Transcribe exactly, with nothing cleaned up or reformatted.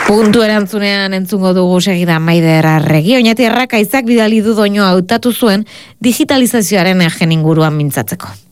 Puntu erantzunean entzungo dugu segida Maider Arregi. Oñati Arrakaizak bidali du doinua hautatu zuen digitalizazioaren egen inguruan mintzatzeko.